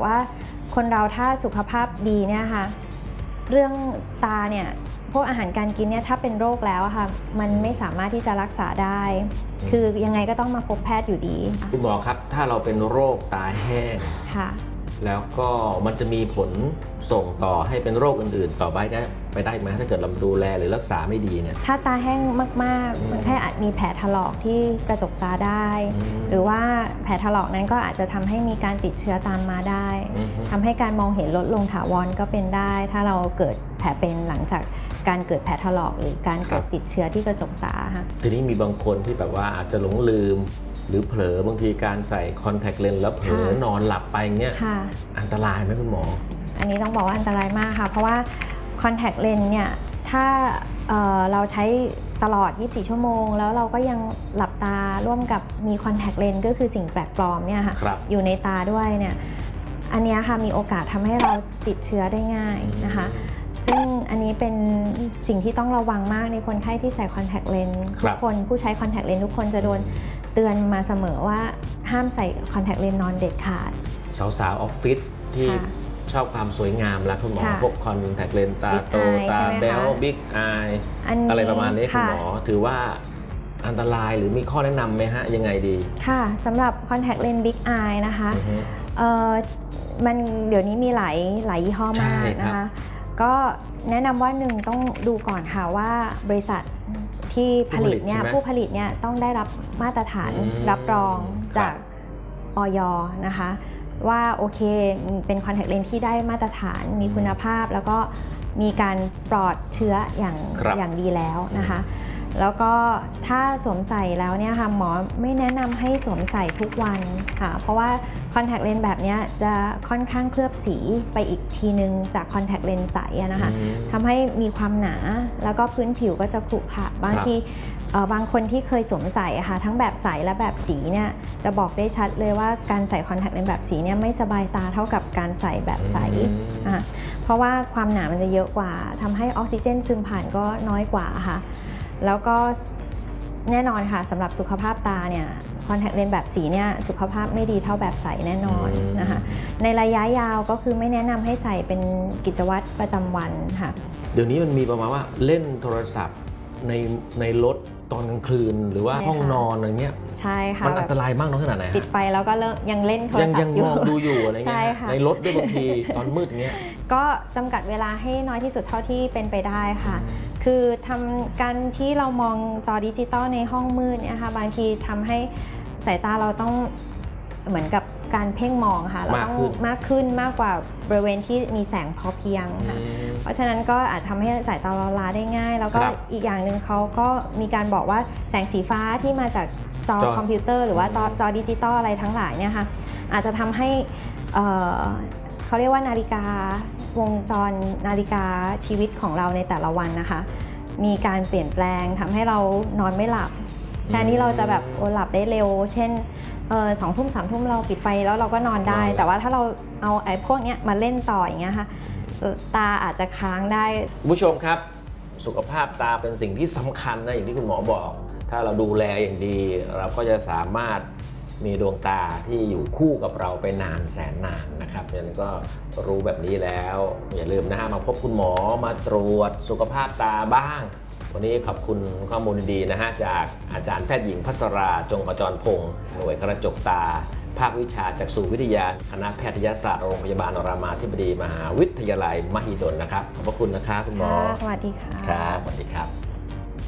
ว่าคนเราถ้าสุขภาพดีเนี่ยค่ะเรื่องตาเนี่ยพวกอาหารการกินเนี่ยถ้าเป็นโรคแล้วค่ะมันไม่สามารถที่จะรักษาได้คือยังไงก็ต้องมาพบแพทย์อยู่ดีคุณหมอครับถ้าเราเป็นโรคตาแห้งค่ะแล้วก็มันจะมีผลส่งต่อให้เป็นโรคอื่นๆต่อไปได้ไหมถ้าเกิดเราดูแลหรือรักษาไม่ดีเนี่ยถ้าตาแห้งมากๆคนไข้อาจมีแผลถลอกที่กระจกตาได้หรือว่าแผลถลอกนั้นก็อาจจะทำให้มีการติดเชื้อตามมาได้ทำให้การมองเห็นลดลงถาวรก็เป็นได้ถ้าเราเกิดแผลเป็นหลังจากการเกิดแผลถลอกหรือการเกิดติดเชื้อที่กระจกตาค่ะทีนี้มีบางคนที่แบบว่าอาจจะหลงลืมหรือเผลอบางทีการใส่คอนแทคเลนส์แล้วเผลอนอนหลับไปเนี่ยอันตรายไหมคุณหมออันนี้ต้องบอกว่าอันตรายมากค่ะเพราะว่าคอนแทคเลนส์เนี่ยถ้าเราใช้ตลอด24ชั่วโมงแล้วเราก็ยังหลับตาร่วมกับมีคอนแทคเลนส์ก็คือสิ่งแปลกปลอมเนี่ยค่ะอยู่ในตาด้วยเนี่ยอันนี้ค่ะมีโอกาสทำให้เราติดเชื้อได้ง่ายนะคะซึ่งอันนี้เป็นสิ่งที่ต้องระวังมากในคนไข้ที่ใส่คอนแทคเลนส์ทุกคนผู้ใช้คอนแทคเลนส์ทุกคนจะโดนเตือนมาเสมอว่าห้ามใส่คอนแทคเลนส์นอนเด็ดขาดสาวๆออฟฟิศที่ชอบความสวยงามแล้วคุณหมอพวกคอนแทคเลนส์ตาโตตาแบ๊วบิ๊กอายอะไรประมาณนี้คุณหมอถือว่าอันตรายหรือมีข้อแนะนำไหมฮะยังไงดีค่ะสำหรับคอนแทคเลนส์บิ๊กอายนะคะมันเดี๋ยวนี้มีหลายยี่ห้อมากนะคะก็แนะนำว่าหนึ่งต้องดูก่อนค่ะว่าบริษัทที่ผลิตเนี่ยผู้ผลิตเนี่ยต้องได้รับมาตรฐานรับรองจากอย.นะคะว่าโอเคเป็นคอนแทคเลนส์ที่ได้มาตรฐานมีคุณภาพแล้วก็มีการปลอดเชื้ออย่างดีแล้วนะคะแล้วก็ถ้าสวมใส่แล้วเนี่ยค่ะหมอไม่แนะนำให้สวมใส่ทุกวันค่ะเพราะว่าคอนแทคเลนส์แบบนี้จะค่อนข้างเคลือบสีไปอีกทีนึงจากคอนแทคเลนส์ใสนะคะทำให้มีความหนาแล้วก็พื้นผิวก็จะขรุขระบางทีบางคนที่เคยสวมใส่ค่ะทั้งแบบใสและแบบสีเนี่ยจะบอกได้ชัดเลยว่าการใส่คอนแทคเลนส์แบบสีเนี่ยไม่สบายตาเท่ากับการใส่แบบใสเพราะว่าความหนามันจะเยอะกว่าทำให้ออกซิเจนซึมผ่านก็น้อยกว่าค่ะแล้วก็แน่นอนค่ะสำหรับสุขภาพตาเนี่ยคอนแทคเลนส์แบบสีเนี่ยสุขภาพไม่ดีเท่าแบบใสแน่นอนนะคะในระยะยาวก็คือไม่แนะนำให้ใส่เป็นกิจวัตรประจำวันค่ะเดี๋ยวนี้มันมีประมาณว่าเล่นโทรศัพท์ในรถตอนกลางคืนหรือว่าห้องนอนอะไรเงี้ยใช่ค่ะมันอันตรายมากน้อยขนาดไหนปิดไฟแล้วก็เริ่มยังเล่นโทรศัพท์ยังมองดูอยู่อะไรเงี้ยในรถด้วยบางทีตอนมืดอย่างเงี้ยก็จำกัดเวลาให้น้อยที่สุดเท่าที่เป็นไปได้ค่ะคือทำการที่เรามองจอดิจิตอลในห้องมืดเนี่ยค่ะบางทีทำให้สายตาเราต้องเหมือนกับการเพ่งมองค่ะเราต้องมากขึ้นมากกว่าบริเวณที่มีแสงพอเพียงค่ะเพราะฉะนั้นก็อาจทำให้สายตาเราล้าได้ง่ายแล้วก็อีกอย่างหนึ่งเขาก็มีการบอกว่าแสงสีฟ้าที่มาจากจอคอมพิวเตอร์หรือว่าจอดิจิตอลอะไรทั้งหลายเนี่ยค่ะอาจจะทำให้เขาเรียกว่านาฬิกาวงจรนาฬิกาชีวิตของเราในแต่ละวันนะคะมีการเปลี่ยนแปลงทำให้เรานอนไม่หลับแทนที่เราจะแบบหลับได้เร็วเช่น2 ทุ่ม 3 ทุ่มเราปิดไฟแล้วเราก็นอนได้แต่ว่าถ้าเราเอาไอ้พวกนี้มาเล่นต่ออย่างเงี้ยค่ะตาอาจจะค้างได้ผู้ชมครับสุขภาพตาเป็นสิ่งที่สำคัญนะอย่างที่คุณหมอบอกถ้าเราดูแลอย่างดีเราก็จะสามารถมีดวงตาที่อยู่คู่กับเราไปนานแสนนานนะครับงั้นก็รู้แบบนี้แล้วอย่าลืมนะฮะมาพบคุณหมอมาตรวจสุขภาพตาบ้างวันนี้ขอบคุณข้อมูลดีๆนะฮะจากอาจารย์แพทย์หญิงภัสราจงขจรพงศ์หน่วยกระจกตาภาควิชาจักษุวิทยาคณะแพทยศาสตร์โรงพยาบาลรามาธิบดีมหาวิทยาลัยมหิดลนะครับขอบพระคุณนะครับคุณหมอสวัสดีค่ะครับสวัสดีครับ